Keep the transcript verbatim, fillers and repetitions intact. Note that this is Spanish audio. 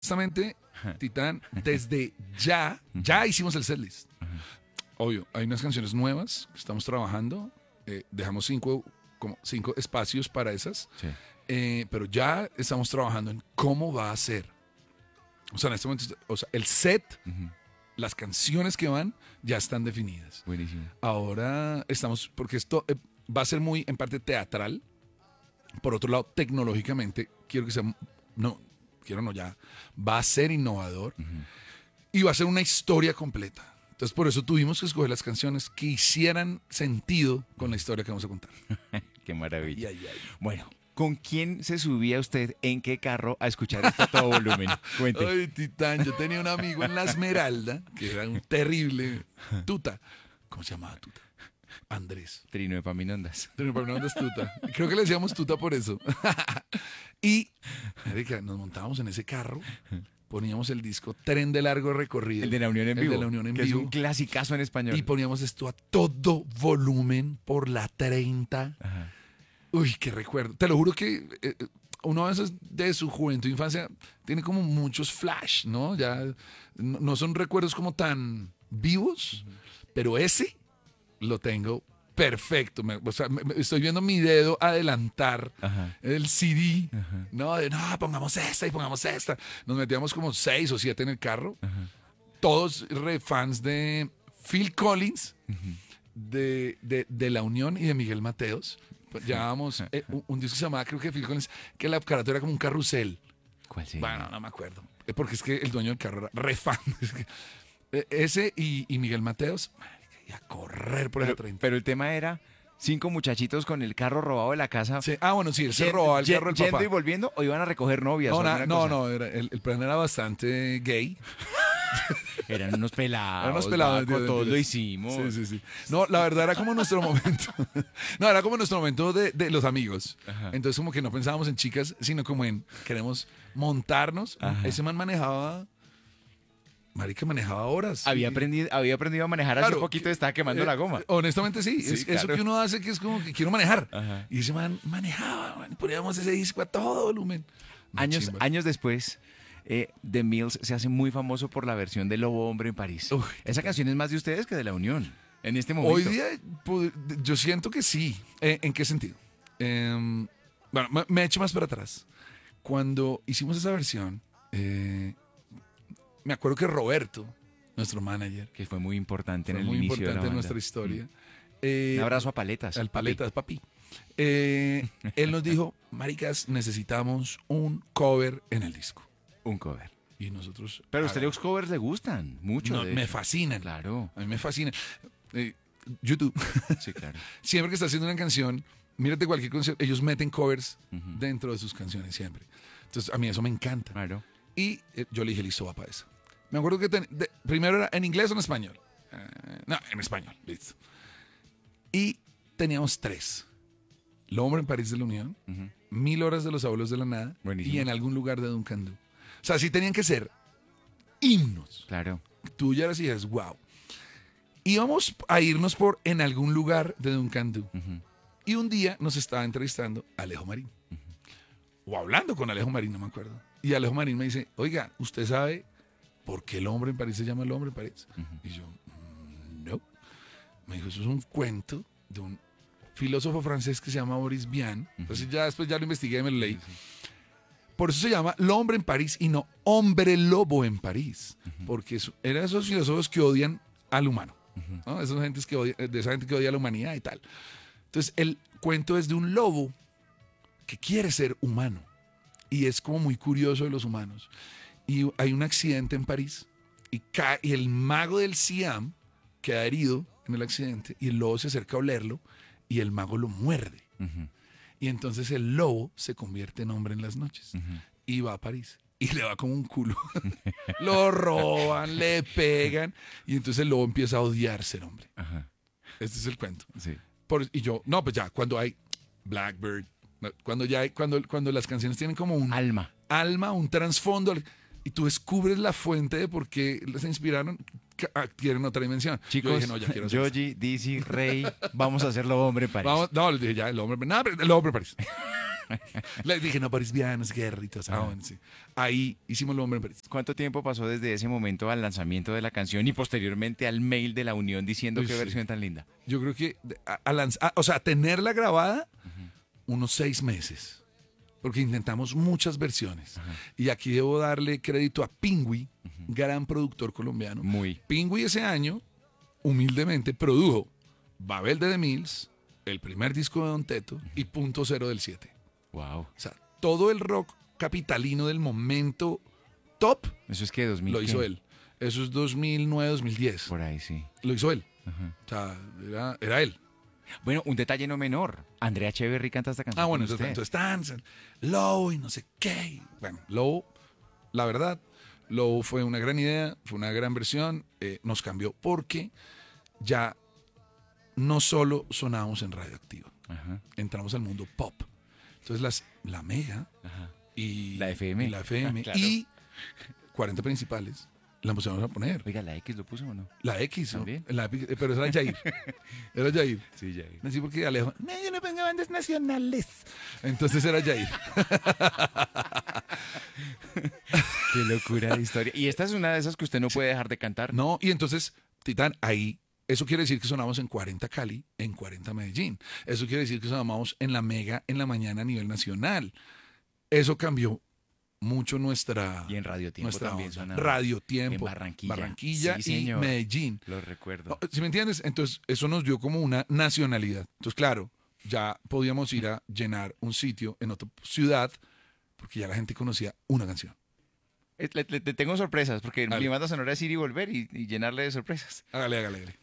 Honestamente, Titán, desde ya, ya hicimos el setlist. Obvio, hay unas canciones nuevas que estamos trabajando. Eh, dejamos cinco, como cinco espacios para esas. Sí. Eh, pero ya estamos trabajando en cómo va a ser. O sea, en este momento, o sea, el set, Uh-huh. las canciones que van, ya están definidas. Buenísimo. Ahora estamos, porque esto eh, va a ser muy, en parte, teatral. Por otro lado, tecnológicamente, quiero que sea, no, quiero no, ya, va a ser innovador. Uh-huh. Y va a ser una historia completa. Entonces, por eso tuvimos que escoger las canciones que hicieran sentido con la historia que vamos a contar. Qué maravilla. Ay, ay, ay. Bueno, ¿con quién se subía usted en qué carro a escuchar esto a todo volumen? Cuente. Ay, Titán, yo tenía un amigo en La Esmeralda, que era un terrible tuta. ¿Cómo se llamaba tuta? Andrés. Trino de Paminondas. Pero para no es tuta. Creo que le decíamos tuta por eso. Y, Erika, nos montábamos en ese carro, poníamos el disco Tren de Largo Recorrido. El de la Unión en El Vivo. de la Unión en que Vivo. es un clasicazo en español. Y poníamos esto a todo volumen por la treinta. Ajá. Uy, qué recuerdo. Te lo juro que eh, uno a veces de su juventud e infancia tiene como muchos flash, ¿no? Ya no, no son recuerdos como tan vivos, uh-huh. Pero ese lo tengo perfecto. Me, o sea, me, me, estoy viendo mi dedo adelantar Ajá. el C D, Ajá. ¿no? De, no, pongamos esta y pongamos esta. Nos metíamos como seis o siete en el carro. Ajá. Todos re fans de Phil Collins, Uh-huh. de, de, de La Unión y de Miguel Mateos. Llevábamos eh, un, un disco que se llamaba, creo que Phil Collins, que la carátula era como un carrusel. ¿Cuál sería? Bueno, no me acuerdo. Eh, Porque es que el dueño del carro era re fan. Eh, Ese y, y Miguel Mateos, y a correr por esa Pero, treinta. pero el tema era cinco muchachitos con el carro robado de la casa. Sí. Ah, bueno, sí, él se Yen- robaba el yen- carro del ¿Yendo papá. y volviendo o iban a recoger novias? No, o na- alguna no, cosa? no, era- el, el plan era bastante gay. Eran unos pelados. Eran unos pelados, Baco, de- todos de- lo hicimos. Sí, sí, sí. No, la verdad era como nuestro momento. No, era como nuestro momento de, de los amigos. Ajá. Entonces como que no pensábamos en chicas, sino como en queremos montarnos. Ajá. Ese man manejaba, marica, manejaba horas. Había, Y- aprendido, había aprendido a manejar hace Claro, poquito y estaba quemando eh, la goma. eh, Honestamente sí, Sí, es claro. eso que uno hace que es como que quiero manejar. Ajá. Y ese man manejaba, man, poníamos ese disco a todo volumen. Una Años, chimba. años después, eh, The Mills se hace muy famoso por la versión de Lobo Hombre en París. Uy, Esa canción es más de ustedes que de La Unión, en este momento. Hoy día pod- yo siento que sí. Eh, ¿En qué sentido? Em, bueno, me, me echo más para atrás. Cuando hicimos esa versión, eh, me acuerdo que Roberto, nuestro manager, Que fue muy importante fue en el muy inicio de la importante en banda. nuestra historia. Mm. eh, Un abrazo a Paletas. al papi. Paletas, papi. Eh, él nos dijo, maricas, necesitamos un cover en el disco. Un cover. Y nosotros... Pero a usted hagamos. los covers le gustan mucho. No, de me hecho. fascinan. Claro. A mí me fascinan. Eh, YouTube. Sí, claro. Siempre que está haciendo una canción, mírate cualquier canción, ellos meten covers Ujú. dentro de sus canciones siempre. Entonces, a mí eso me encanta. Claro. Y eh, yo le dije, listo, va para esa. Me acuerdo que ten- de- primero era en inglés o en español. Eh, no, en español, listo. Y teníamos tres. Lo Hombre en París de la Unión, Ujú. Mil Horas de los Abuelos de la Nada Buenísimo. y En Algún Lugar de Duncan Du. O sea, sí tenían que ser himnos. Claro. Tú ya eras y dices, wow. Íbamos a irnos por En Algún Lugar de Duncan Du. Ujú. Y un día nos estaba entrevistando Alejo Marín. O hablando con Alejo Marín, no me acuerdo. Y Alejo Marín me dice, oiga, ¿usted sabe por qué El Hombre en París se llama El Hombre en París? Ujú. Y yo, "Mm, no. Me dijo, eso es un cuento de un filósofo francés que se llama Boris Vian. Entonces ya después ya lo investigué y me lo leí. Sí, sí. Por eso se llama El Hombre en París y no Hombre Lobo en París. Ujú. Porque eso- eran esos filósofos que odian al humano. Ujú. ¿No? Esas gentes que odia- de esa gente que odia a la humanidad y tal. Entonces, el cuento es de un lobo que quiere ser humano y es como muy curioso de los humanos. Y hay un accidente en París y, cae, y el mago del Siam queda herido en el accidente y el lobo se acerca a olerlo y el mago lo muerde. Ujú. Y entonces el lobo se convierte en hombre en las noches Ujú. y va a París. Y le va como un culo. Lo roban, le pegan. Y entonces el lobo empieza a odiar ser hombre. Ajá. Este es el cuento. Sí. Por- y yo, no, pues ya, cuando hay Blackbird, no, cuando ya hay, cuando, cuando las canciones tienen como un Alma. alma, un trasfondo, y tú descubres la fuente de por qué les inspiraron, que adquieren otra dimensión. yo Chicos, dije, no, ya quiero hacer esto. Yogi, Dizzy, Rey, vamos a hacerlo hombre en París. Vamos, no, les dije ya, el hombre, nada, pero el hombre París. Le dije, no, París Viana, no sé qué, Rito, Ah. bueno, sí. Ahí hicimos Lo Hombre en París. ¿Cuánto tiempo pasó desde ese momento al lanzamiento de la canción y posteriormente al mail de la Unión diciendo Uy, qué sí. versión tan linda? Yo creo que, a, a lanz- a- o sea, tenerla grabada unos seis meses, porque intentamos muchas versiones. Ajá. Y aquí debo darle crédito a Pingüi, gran productor colombiano. Muy. Pingüi ese año, humildemente, produjo Babel de The Mills, el primer disco de Don Teto y Punto Cero del siete. Wow. O sea, todo el rock capitalino del momento top Eso es que dos mil lo hizo ¿qué? él. Eso es dos mil nueve, dos mil diez. Por ahí, sí. Lo hizo él. Ajá. O sea, era, era él. Bueno, un detalle no menor. Andrea Echeverry canta esta canción Ah, bueno, con entonces, usted. entonces están Low y no sé qué. Bueno, Low, la verdad, Low fue una gran idea, fue una gran versión, eh, nos cambió porque ya no solo sonábamos en Radioactiva, Ajá, entramos al mundo pop. Entonces las, la Mega ajá. y La F M. y la F M Ah, claro. y cuarenta principales la empezamos a poner. Oiga, ¿la X lo puso o no? La X, ¿no? ¿También? La, eh, pero era Jair. Era Jair. Sí, ya. No sé por qué Alejo. No, yo no pongo bandas nacionales. Entonces era Jair. Qué locura de historia. Y esta es una de esas que usted no puede dejar de cantar. No, y entonces, Titán, ahí, eso quiere decir que sonamos en cuarenta Cali, en cuarenta Medellín. Eso quiere decir que sonamos en la Mega en la mañana a nivel nacional. Eso cambió mucho nuestra, Y en Radio Tiempo nuestra también onda. sonaba. Radio Tiempo, En Barranquilla. Barranquilla Sí, y señor. Medellín. Lo recuerdo. No, ¿sí me entiendes? Entonces, eso nos dio como una nacionalidad. Entonces, claro, ya podíamos ir a llenar un sitio en otra ciudad porque ya la gente conocía una canción. Eh, Le, le- le tengo sorpresas, porque Dale. mi banda sonora es ir y volver y, y llenarle de sorpresas. Hágale, hágale, hágale.